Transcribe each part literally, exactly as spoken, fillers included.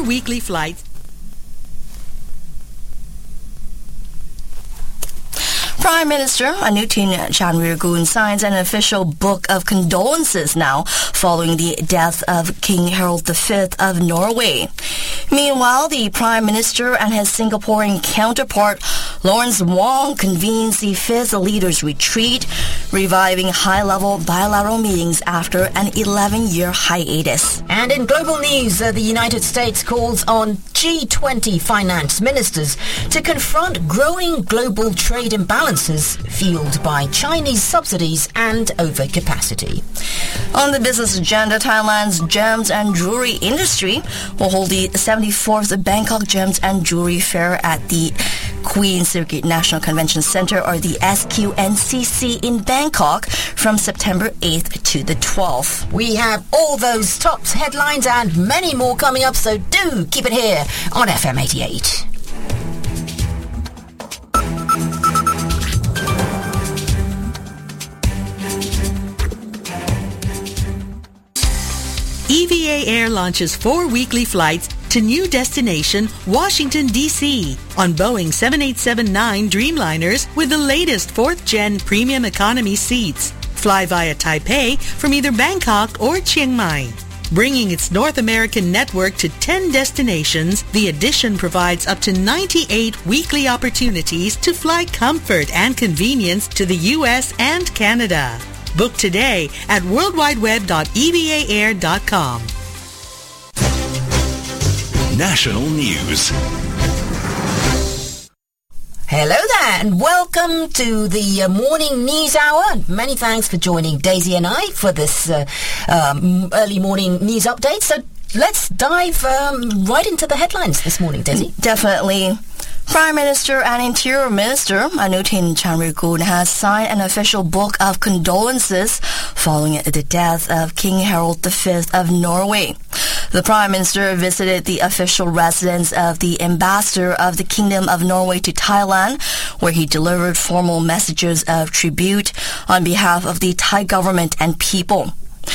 weekly flights. Prime Minister Anutin Chanvirakul signs an official book of condolences now following the death of King Harald the Fifth of Norway. Meanwhile, the Prime Minister and his Singaporean counterpart Lawrence Wong convenes the Fifth Leaders Retreat, reviving high-level bilateral meetings after an eleven-year hiatus. And in global news, uh, the United States calls on G twenty finance ministers to confront growing global trade imbalances fueled by Chinese subsidies and overcapacity. On the business agenda, Thailand's gems and jewelry industry will hold the seventy-fourth Bangkok Gems and Jewelry Fair at the Queen Sirikit National Convention Center, or the S Q N C C, in Bangkok from September eighth to the twelfth. We have all those top headlines and many more coming up, so do keep it here on F M eighty-eight. E V A Air launches four weekly flights to new destination Washington, D C on Boeing seven eight seven nine Dreamliners with the latest fourth gen premium economy seats. Fly via Taipei from either Bangkok or Chiang Mai. Bringing its North American network to ten destinations, the addition provides up to ninety-eight weekly opportunities to fly comfort and convenience to the U S and Canada. Book today at world wide web dot e v a air dot com. National News. Hello there and welcome to the uh, morning news hour. Many thanks for joining Daisy and I for this uh, um, early morning news update. So let's dive um, right into the headlines this morning, Daisy. Definitely. Prime Minister and Interior Minister Anutin Chanvirakul has signed an official book of condolences following the death of King Harald the Fifth of Norway. The Prime Minister visited the official residence of the Ambassador of the Kingdom of Norway to Thailand, where he delivered formal messages of tribute on behalf of the Thai government and people.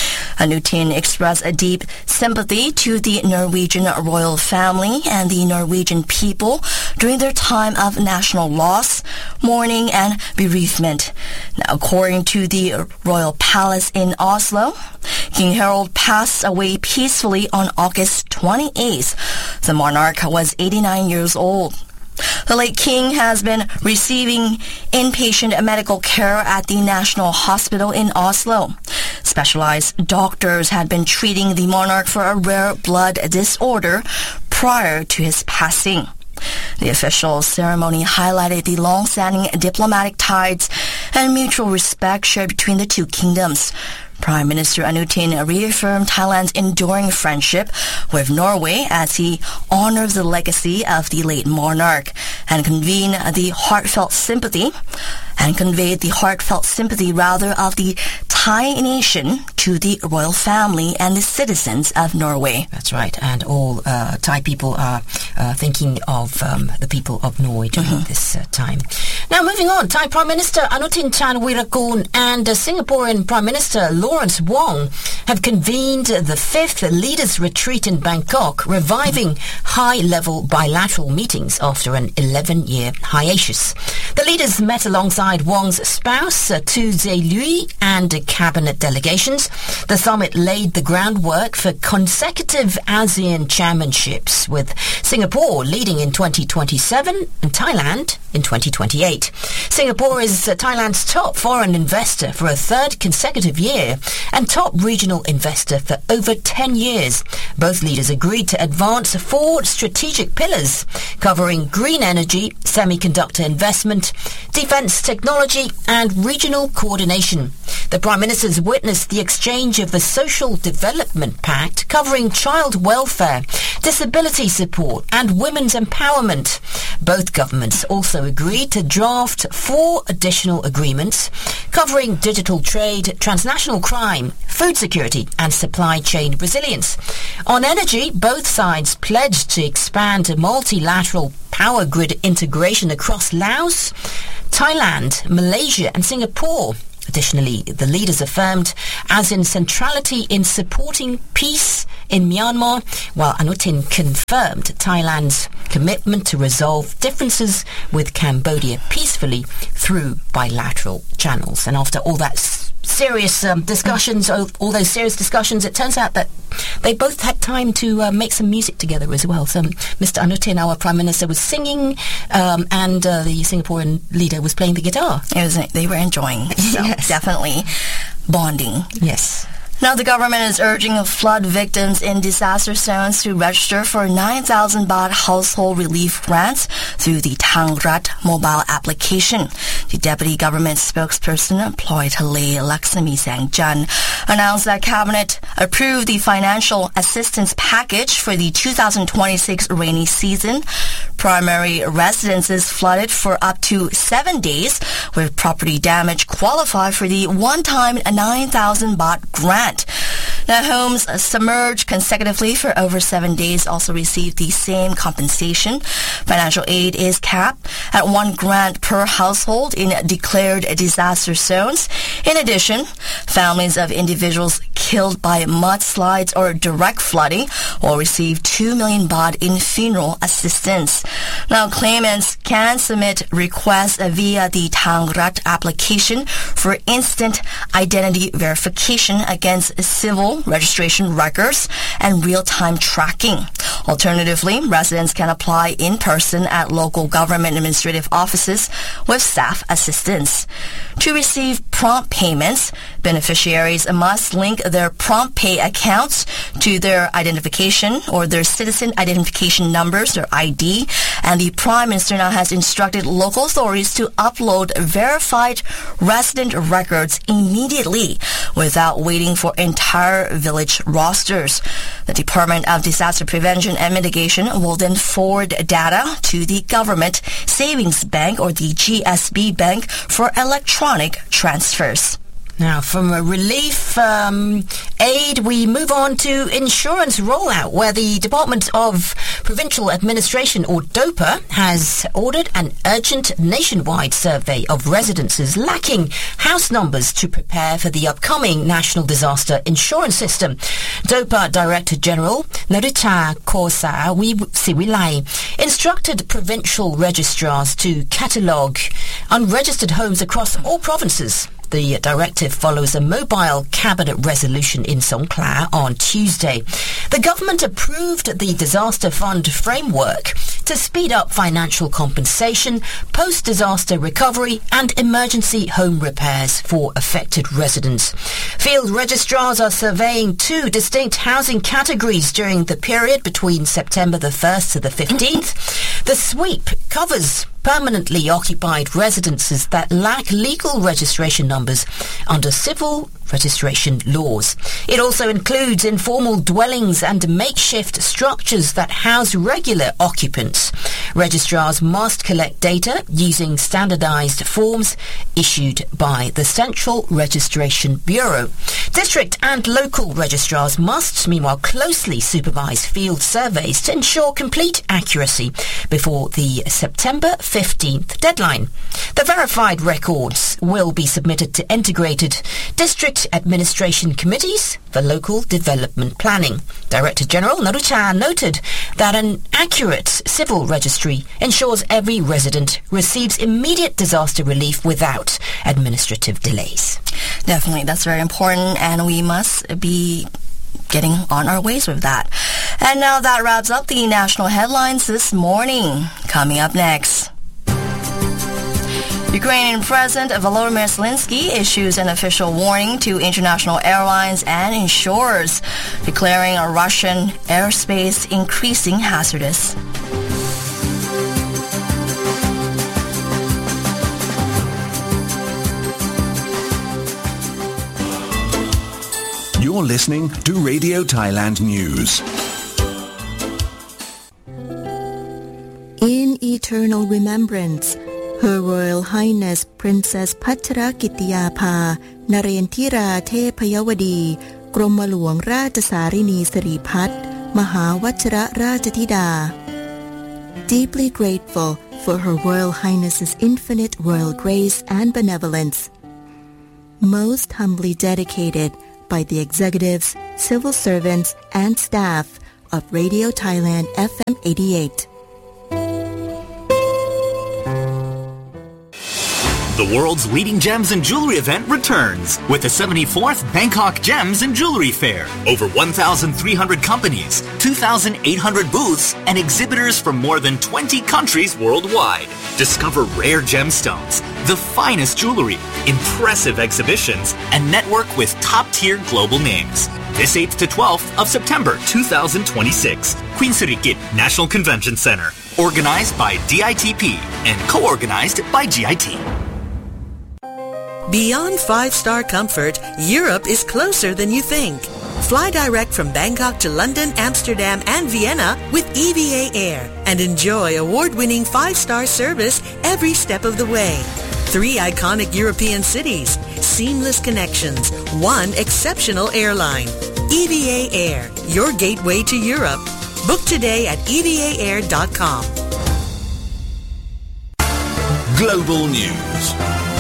Anutin expressed a deep sympathy to the Norwegian royal family and the Norwegian people during their time of national loss, mourning, and bereavement. Now, according to the Royal Palace in Oslo, King Harald passed away peacefully on August twenty-eighth. The monarch was eighty-nine years old. The late king has been receiving inpatient medical care at the National Hospital in Oslo. Specialized doctors had been treating the monarch for a rare blood disorder prior to his passing. The official ceremony highlighted the long-standing diplomatic ties and mutual respect shared between the two kingdoms. Prime Minister Anutin reaffirmed Thailand's enduring friendship with Norway as he honored the legacy of the late monarch and convened the heartfelt sympathy and conveyed the heartfelt sympathy rather of the Thai nation to the royal family and the citizens of Norway. That's right, and all uh, Thai people are uh, thinking of um, the people of Norway during mm-hmm. this uh, time. Now, moving on, Thai Prime Minister Anutin Chanvirakul and uh, Singaporean Prime Minister Lawrence Wong have convened the fifth Leaders Retreat in Bangkok, reviving mm-hmm. high-level bilateral meetings after an eleven-year hiatus. The leaders met alongside Wong's spouse, uh, Tu Zhe Lui, and uh, cabinet delegations. The summit laid the groundwork for consecutive ASEAN chairmanships, with Singapore leading in twenty twenty-seven and Thailand in twenty twenty-eight. Singapore is uh, Thailand's top foreign investor for a third consecutive year and top regional investor for over ten years. Both leaders agreed to advance four strategic pillars covering green energy, semiconductor investment, defense technology, and regional coordination. The Prime Ministers witnessed the exchange of the Social Development Pact covering child welfare, disability support, and women's empowerment. Both governments also agreed to draft four additional agreements covering digital trade, transnational crime, food security, and supply chain resilience. On energy, both sides pledged to expand multilateral power grid integration across Laos, Thailand, Malaysia, and Singapore Additionally, the leaders affirmed as in centrality in supporting peace in Myanmar, while Anutin confirmed Thailand's commitment to resolve differences with Cambodia peacefully through bilateral channels. And after all that serious um, discussions, all those serious discussions, it turns out that they both had time to uh, make some music together as well. So Mister Anutin, our Prime Minister, was singing um, and uh, the Singaporean leader was playing the guitar. It was, they were enjoying, so yes. Definitely bonding. Yes. Now, the government is urging flood victims in disaster zones to register for nine thousand baht household relief grants through the Thangrat mobile application. The deputy government spokesperson, Ploythale Laksmi Sangjan, announced that Cabinet approved the financial assistance package for the two thousand twenty-six rainy season. Primary residences flooded for up to seven days with property damage qualify for the one-time nine thousand baht grant. Now, homes submerged consecutively for over seven days also received the same compensation. Financial aid is capped at one grant per household in declared disaster zones. In addition, families of individuals killed by mudslides or direct flooding will receive two million baht in funeral assistance. Now, claimants can submit requests via the Thangrat application for instant identity verification against civil registration records and real-time tracking. Alternatively, residents can apply in person at local government administrative offices with staff assistance. To receive prompt payments, beneficiaries must link their prompt pay accounts to their identification or their citizen identification numbers, their I D, and the Prime Minister now has instructed local authorities to upload verified resident records immediately without waiting for entire village rosters. The Department of Disaster Prevention and Mitigation will then forward data to the Government Savings Bank or the G S B Bank for electronic transfers. Now, from a relief um, aid, we move on to insurance rollout, where the Department of Provincial Administration, or DOPA, has ordered an urgent nationwide survey of residences lacking house numbers to prepare for the upcoming National Disaster Insurance System. DOPA Director General Narucha Kosa Siwilai instructed provincial registrars to catalogue unregistered homes across all provinces. The directive follows a mobile cabinet resolution in Songkhla on Tuesday. The government approved the disaster fund framework to speed up financial compensation, post-disaster recovery and emergency home repairs for affected residents. Field registrars are surveying two distinct housing categories during the period between September the first to the fifteenth. The sweep covers permanently occupied residences that lack legal registration numbers under civil registration laws. It also includes informal dwellings and makeshift structures that house regular occupants. Registrars must collect data using standardized forms issued by the Central Registration Bureau. District and local registrars must, meanwhile, closely supervise field surveys to ensure complete accuracy before the September fifteenth deadline. The verified records will be submitted to integrated district administration committees for local development planning. Director General Narucha noted that an accurate civil registry ensures every resident receives immediate disaster relief without administrative delays. Definitely, that's very important, and we must be getting on our ways with that. And now that wraps up the national headlines this morning. Coming up next, Ukrainian President Volodymyr Zelensky issues an official warning to international airlines and insurers, declaring a Russian airspace increasing hazardous. You're listening to Radio Thailand News. In eternal remembrance, Her Royal Highness Princess Pacharakitiyapha Narendra Thepayawadi กรมหลวงราชสารินีสิริพัฒน์มหาวชิรราชธิดา Deeply grateful for Her Royal Highness's infinite royal grace and benevolence. most humbly dedicated by the executives, civil servants, and staff of Radio Thailand F M eighty-eight. The world's leading gems and jewelry event returns with the seventy-fourth Bangkok Gems and Jewelry Fair. Over one thousand three hundred companies, two thousand eight hundred booths, and exhibitors from more than twenty countries worldwide. Discover rare gemstones, the finest jewelry, impressive exhibitions, and network with top-tier global names. This eighth to twelfth of September two thousand twenty-six, Queen Sirikit National Convention Center. Organized by D I T P and co-organized by G I T. Beyond five-star comfort, Europe is closer than you think. Fly direct from Bangkok to London, Amsterdam, and Vienna with E V A Air and enjoy award-winning five-star service every step of the way. Three iconic European cities, seamless connections, one exceptional airline. E V A Air, your gateway to Europe. Book today at E V A air dot com. Global News.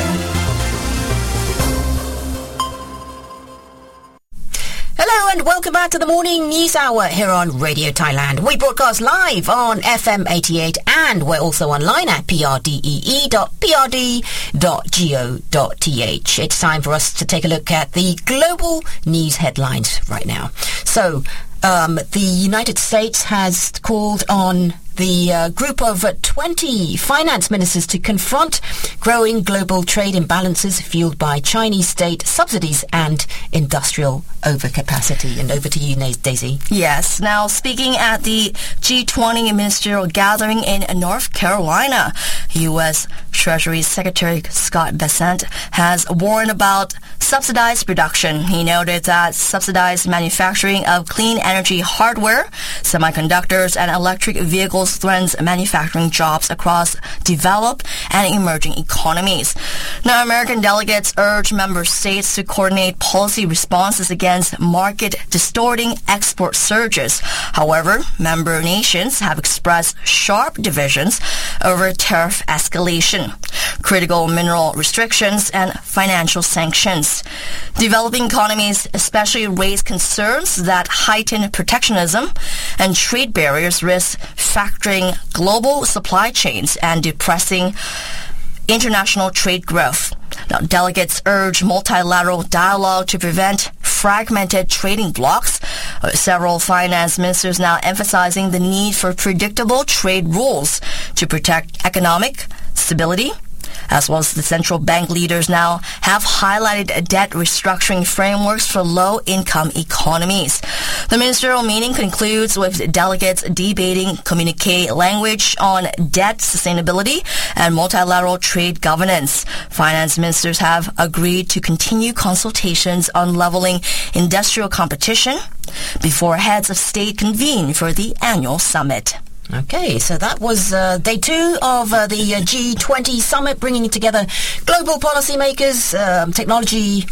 Hello and welcome back to the Morning News Hour here on Radio Thailand. We broadcast live on F M eighty-eight and we're also online at p r d e e dot p r d dot go dot t h. It's time for us to take a look at the global news headlines right now. So, um, the United States has called on the uh, group of uh, twenty finance ministers to confront growing global trade imbalances fueled by Chinese state subsidies and industrial overcapacity. And over to you, Daisy. Yes. Now, speaking at the G twenty ministerial gathering in North Carolina, U S Treasury Secretary Scott Bessent has warned about subsidized production. He noted that subsidized manufacturing of clean energy hardware, semiconductors, and electric vehicles threatens manufacturing jobs across developed and emerging economies. Now, American delegates urge member states to coordinate policy responses against market-distorting export surges. However, member nations have expressed sharp divisions over tariff escalation, critical mineral restrictions, and financial sanctions. Developing economies especially raise concerns that heightened protectionism and trade barriers risk factoring global supply chains and depressing international trade growth. Now, delegates urge multilateral dialogue to prevent fragmented trading blocs. Uh, several finance ministers now emphasizing the need for predictable trade rules to protect economic stability, as well as the central bank leaders now have highlighted debt restructuring frameworks for low-income economies. The ministerial meeting concludes with delegates debating communique language on debt sustainability and multilateral trade governance. Finance ministers have agreed to continue consultations on leveling industrial competition before heads of state convene for the annual summit. Okay, so that was uh, day two of uh, the uh, G twenty summit, bringing together global policymakers, um, technology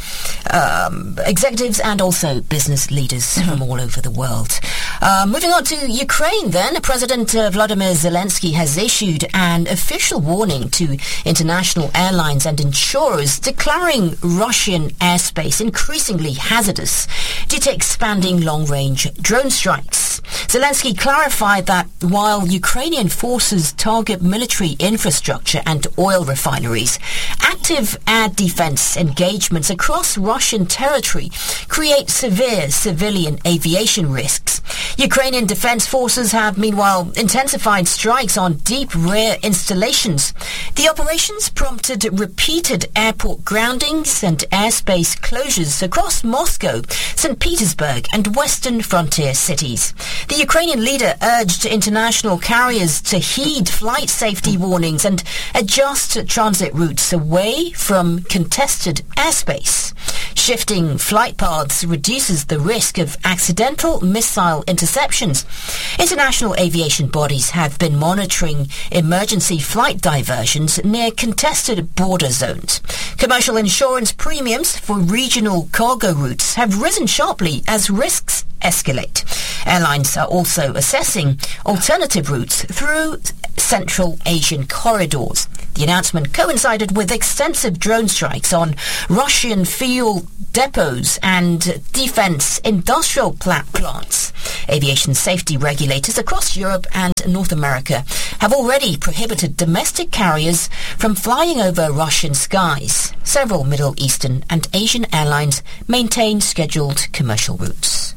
um, executives, and also business leaders mm-hmm. from all over the world. Uh, moving on to Ukraine then, President uh, Vladimir Zelensky has issued an official warning to international airlines and insurers, declaring Russian airspace increasingly hazardous due to expanding long-range drone strikes. Zelensky clarified that while Ukrainian forces target military infrastructure and oil refineries, active air defense engagements across Russian territory create severe civilian aviation risks. Ukrainian defense forces have meanwhile intensified strikes on deep rear installations. The operations prompted repeated airport groundings and airspace closures across Moscow, Saint Petersburg, and western frontier cities. The Ukrainian leader urged international carriers to heed flight safety warnings and adjust transit routes away from contested airspace. Shifting flight paths reduces the risk of accidental missile interceptions. International aviation bodies have been monitoring emergency flight diversions near contested border zones. Commercial insurance premiums for regional cargo routes have risen sharply as risks escalate. Airlines are also assessing alternative routes through Central Asian corridors. The announcement coincided with extensive drone strikes on Russian fuel depots and defense industrial plants. Aviation safety regulators across Europe and North America have already prohibited domestic carriers from flying over Russian skies. Several Middle Eastern and Asian airlines maintain scheduled commercial routes.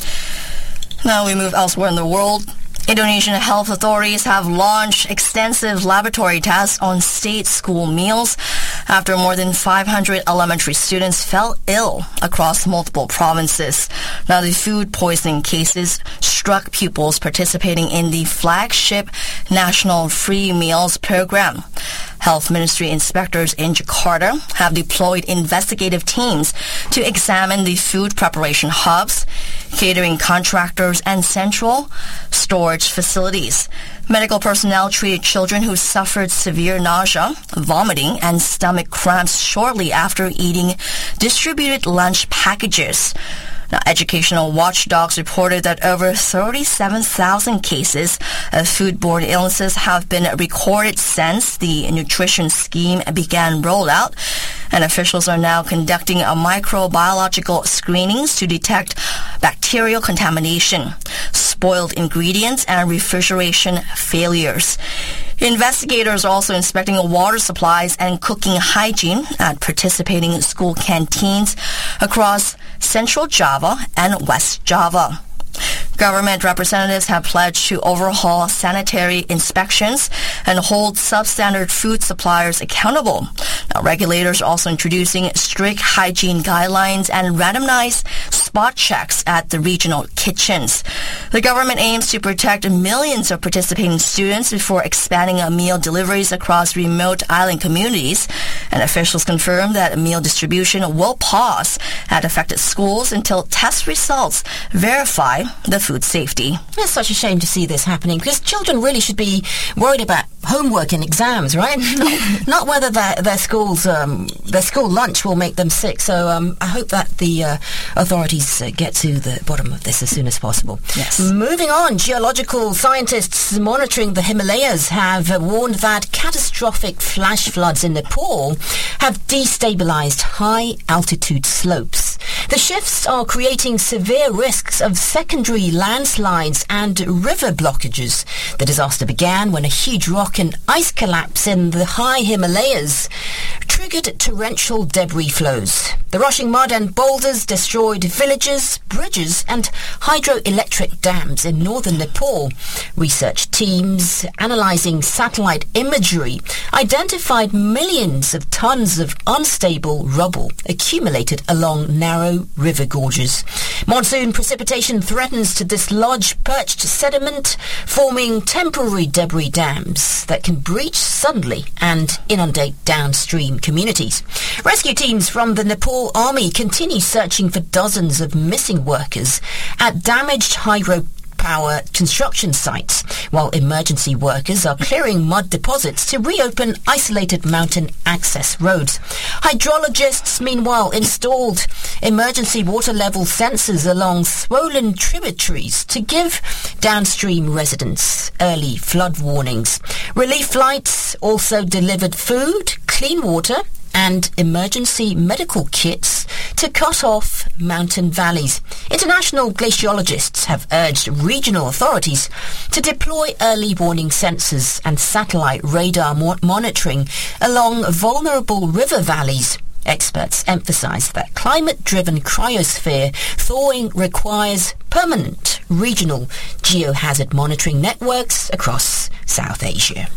Now we move elsewhere in the world. Indonesian health authorities have launched extensive laboratory tests on state school meals after more than five hundred elementary students fell ill across multiple provinces. Now, the food poisoning cases struck pupils participating in the flagship National Free Meals program. Health Ministry inspectors in Jakarta have deployed investigative teams to examine the food preparation hubs, catering contractors, and central storage facilities. Medical personnel treated children who suffered severe nausea, vomiting, and stomach cramps shortly after eating distributed lunch packages. Now, educational watchdogs reported that over thirty-seven thousand cases of foodborne illnesses have been recorded since the nutrition scheme began rollout, and officials are now conducting a microbiological screenings to detect bacterial contamination, spoiled ingredients, and refrigeration failures. Investigators are also inspecting water supplies and cooking hygiene at participating school canteens across Central Java and West Java. Government representatives have pledged to overhaul sanitary inspections and hold substandard food suppliers accountable. Now, regulators are also introducing strict hygiene guidelines and randomized spot checks at the regional kitchens. The government aims to protect millions of participating students before expanding meal deliveries across remote island communities, and officials confirm that meal distribution will pause at affected schools until test results verify the food safety. It's such a shame to see this happening, because children really should be worried about homework and exams, right? not, not whether their, their schools um, their school lunch will make them sick. So um, I hope that the uh, authorities uh, get to the bottom of this as soon as possible. Yes. Moving on, geological scientists monitoring the Himalayas have uh, warned that catastrophic flash floods in Nepal have destabilized high-altitude slopes. The shifts are creating severe risks of secondary landslides and river blockages. The disaster began when a huge rock and ice collapse in the high Himalayas triggered torrential debris flows. The rushing mud and boulders destroyed villages, bridges, and hydroelectric dams in northern Nepal. Research teams analyzing satellite imagery identified millions of tons of unstable rubble accumulated along narrow river gorges. Monsoon precipitation threatens to dislodge perched sediment, forming temporary debris dams that can breach suddenly and inundate downstream communities. Rescue teams from the Nepal Army continue searching for dozens of missing workers at damaged hydropower construction sites, while emergency workers are clearing mud deposits to reopen isolated mountain access roads. Hydrologists, meanwhile, installed emergency water level sensors along swollen tributaries to give downstream residents early flood warnings. Relief flights also delivered food, clean water, and emergency medical kits to cut off mountain valleys. International glaciologists have urged regional authorities to deploy early warning sensors and satellite radar mo- monitoring along vulnerable river valleys. Experts emphasize that climate-driven cryosphere thawing requires permanent regional geohazard monitoring networks across South Asia.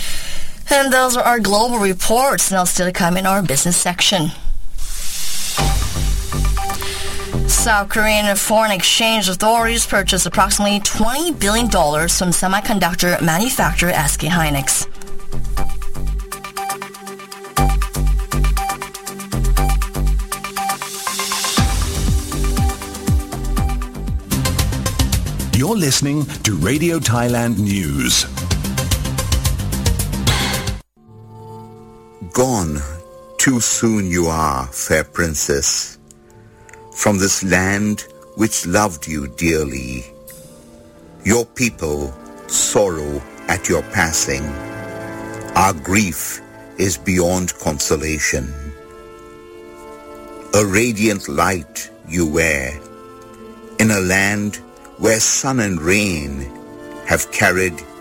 And those are our global reports. Now still to come in our business section. South Korean foreign exchange authorities purchased approximately twenty billion dollars from semiconductor manufacturer S K Hynix. You're listening to Radio Thailand News. Gone too soon you are, fair princess, from this land which loved you dearly. Your people sorrow at your passing. Our grief is beyond consolation. A radiant light you wear in a land where sun and rain have carried